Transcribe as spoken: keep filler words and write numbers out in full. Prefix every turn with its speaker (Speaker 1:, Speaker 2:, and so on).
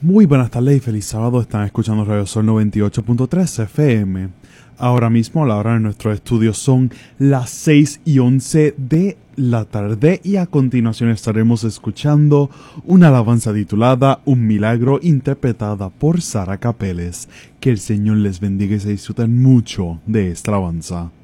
Speaker 1: Muy buenas tardes y feliz sábado. Están escuchando Radio Sol noventa y ocho punto tres F M. Ahora mismo, a la hora de nuestros estudios, son las seis y once de la tarde y a continuación estaremos escuchando una alabanza titulada Un Milagro, interpretada por Sara Capeles. Que el Señor les bendiga y se disfruten mucho de esta alabanza.